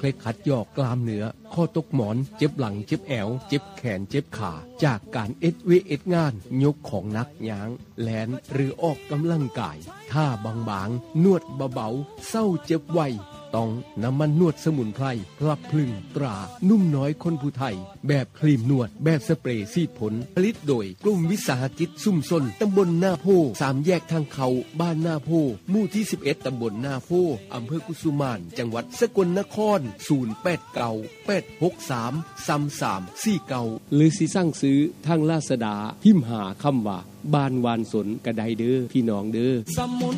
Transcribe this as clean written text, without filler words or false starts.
ล้ขัดยอกกล้ามเนื้อข้อตกหมอนเจ็บหลังเจ็บแอวเจ็บแขนเจ็บขาจากการเอ็ดงานยกของหนักย้างแลนหรือออกกำลังกายท่าบางๆนวดเบาๆเศร้าเจ็บไวต้องน้ำมันนวดสมุนไพรพลับพลึงตรานุ่มน้อยคนผู้ไทยแบบครีมนวดแบบสเปรย์ซีดผลผลิตโดยกลุ่มวิสาหกิจซุ่มซนตำบลหน้าโพ3แยกทางเขาบ้านหน้าโพหมู่ที่11ตำบลหน้าโพอำเภอกุสุมานจังหวัดสกลนคร0898633349 หรือสิสั่งซื้อทางลาซาด้าพิมพ์หาคำว่าบ้านวานสนกระไดเด้อพี่น้องเด้อ